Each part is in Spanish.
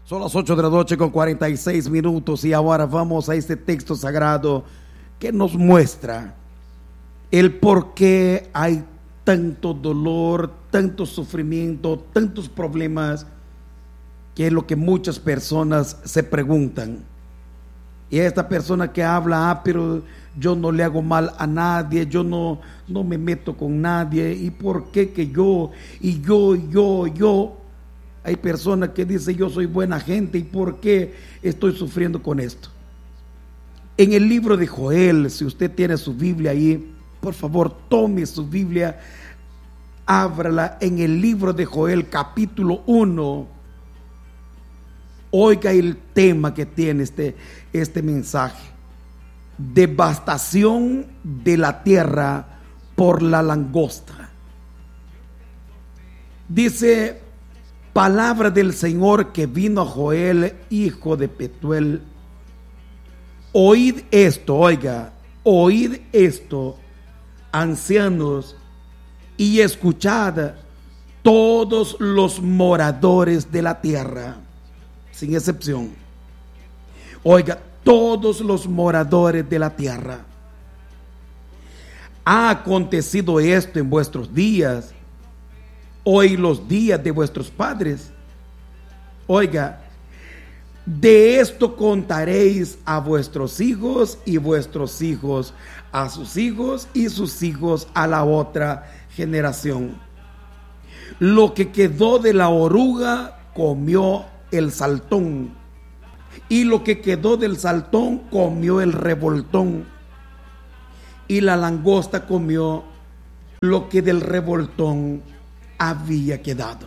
Son las 8 de la noche con 46 minutos y ahora vamos a este texto sagrado que nos muestra el por qué hay tanto dolor, tanto sufrimiento, tantos problemas, que es lo que muchas personas se preguntan. Y esta persona que habla, pero yo no le hago mal a nadie, yo no me meto con nadie, ¿y por qué que yo? Y yo. Hay personas que dicen yo soy buena gente, ¿y por qué estoy sufriendo con esto? En el libro de Joel, si usted tiene su Biblia ahí, por favor tome su Biblia, ábrala en el libro de Joel capítulo 1. Oiga el tema que tiene este mensaje: devastación de la tierra por la langosta. Dice: palabra del Señor que vino a Joel, hijo de Petuel. Oíd esto, oíd esto, ancianos, y escuchad todos los moradores de la tierra, sin excepción. Oiga, todos los moradores de la tierra. Ha acontecido esto en vuestros días, hoy los días de vuestros padres. Oiga, de esto contaréis a vuestros hijos y vuestros hijos a sus hijos y sus hijos a la otra generación. Lo que quedó de la oruga comió el saltón, y lo que quedó del saltón comió el revoltón, y la langosta comió lo que del revoltón había quedado.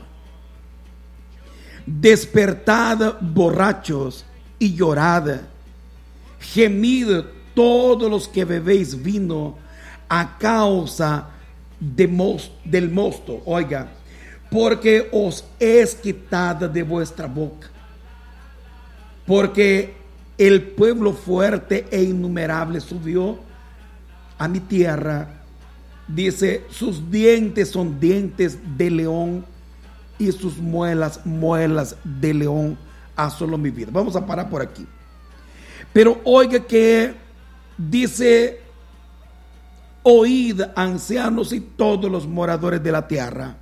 Despertad, borrachos, y llorad, gemid todos los que bebéis vino a causa del mosto. Oiga, porque os es quitada de vuestra boca, porque el pueblo fuerte e innumerable subió a mi tierra. Dice: sus dientes son dientes de león, y sus muelas, muelas de león asoló mi vida. Vamos a parar por aquí. Pero oiga que dice: oíd, ancianos, y todos los moradores de la tierra.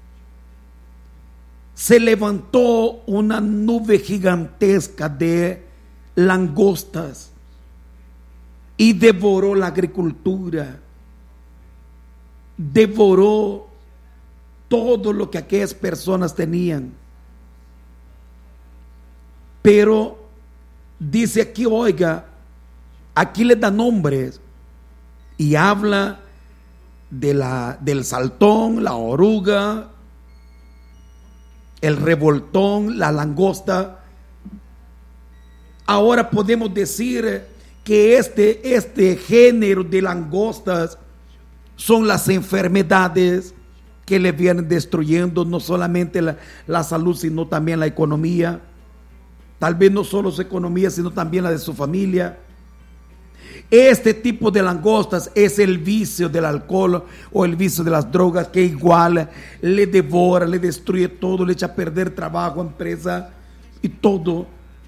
Se levantó una nube gigantesca de langostas y devoró la agricultura, devoró todo lo que aquellas personas tenían. Pero dice aquí, oiga, aquí le da nombres y habla del saltón, la oruga, el revoltón, la langosta. Ahora podemos decir que este género de langostas son las enfermedades que le vienen destruyendo no solamente la salud, sino también la economía. Tal vez no solo su economía, sino también la de su familia. Este tipo de langostas es el vicio del alcohol o el vicio de las drogas, que igual le devora, le destruye todo, le echa a perder trabajo, empresa y todo.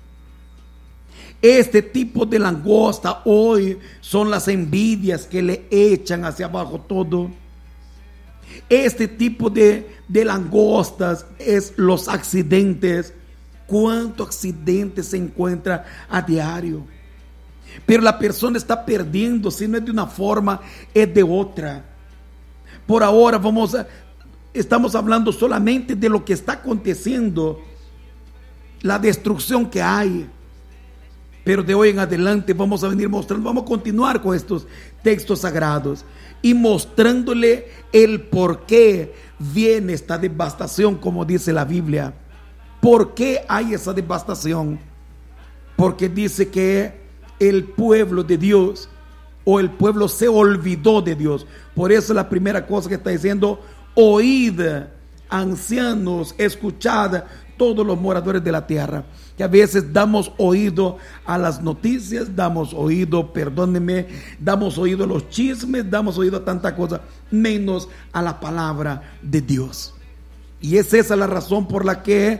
Este tipo de langosta hoy son las envidias que le echan hacia abajo todo. Este tipo de langostas es los accidentes. ¿Cuántos accidentes se encuentra a diario? Pero la persona está perdiendo, si no es de una forma, es de otra. Por ahora estamos hablando solamente de lo que está aconteciendo, la destrucción que hay. Pero de hoy en adelante vamos a venir mostrando, vamos a continuar con estos textos sagrados y mostrándole el por qué viene esta devastación, como dice la Biblia. ¿Por qué hay esa devastación? Porque dice que el pueblo de Dios, o el pueblo se olvidó de Dios. Por eso la primera cosa que está diciendo: oíd, ancianos, escuchad todos los moradores de la tierra. Que a veces damos oído a las noticias, damos oído, damos oído a los chismes, damos oído a tanta cosa, menos a la palabra de Dios. Y es esa la razón por la que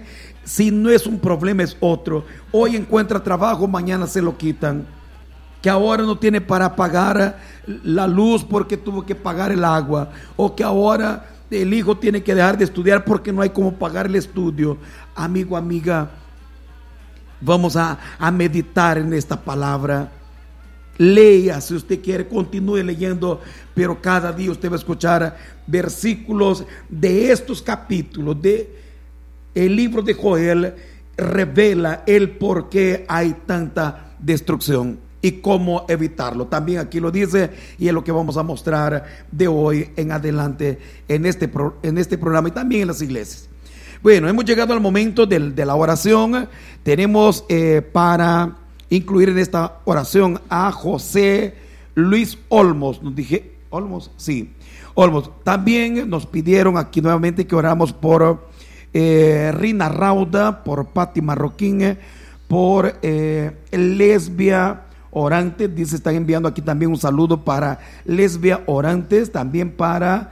Si no es un problema, es otro. Hoy encuentra trabajo, mañana se lo quitan. Que ahora no tiene para pagar la luz porque tuvo que pagar el agua. O que ahora el hijo tiene que dejar de estudiar porque no hay cómo pagar el estudio. Amigo, amiga, vamos a meditar en esta palabra. Lea, si usted quiere, continúe leyendo, pero cada día usted va a escuchar versículos de estos capítulos de el libro de Joel. Revela el por qué hay tanta destrucción y cómo evitarlo. También aquí lo dice, y es lo que vamos a mostrar de hoy en adelante en este programa y también en las iglesias. Bueno, hemos llegado al momento de la oración. Tenemos para incluir en esta oración a José Luis Olmos. Nos dije, Olmos, sí, Olmos. También nos pidieron aquí nuevamente que oramos por Rina Rauda, por Patti Marroquín, por Lesbia Orantes. Dice, están enviando aquí también un saludo para Lesbia Orantes, también para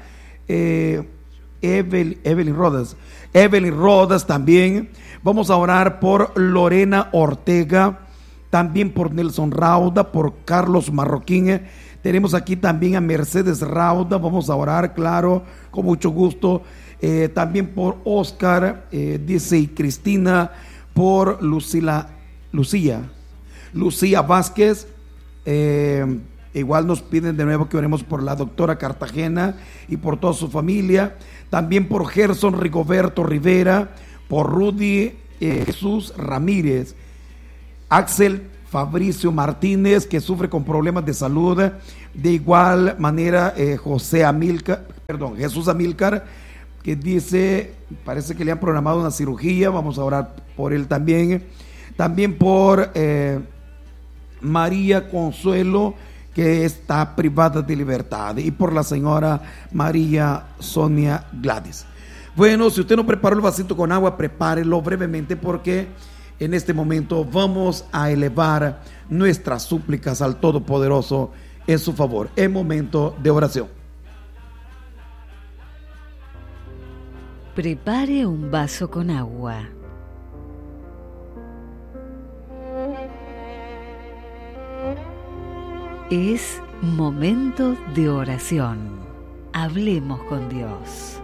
Evelyn Rodas también. Vamos a orar por Lorena Ortega, también por Nelson Rauda, por Carlos Marroquín. Tenemos aquí también a Mercedes Rauda. Vamos a orar, claro, con mucho gusto. También por Oscar, dice, y Cristina, por Lucía Vázquez. Igual nos piden de nuevo que oremos por la doctora Cartagena y por toda su familia. También por Gerson Rigoberto Rivera, por Rudy Jesús Ramírez, Axel Fabricio Martínez, que sufre con problemas de salud. De igual manera, Jesús Amílcar, que dice, parece que le han programado una cirugía. Vamos a orar por él también. También por María Consuelo, que está privada de libertad, y por la señora María Sonia Gladys. Bueno, si usted no preparó el vasito con agua, prepárelo brevemente, porque en este momento vamos a elevar nuestras súplicas al Todopoderoso en su favor, en momento de oración. Prepare un vaso con agua. Es momento de oración. Hablemos con Dios.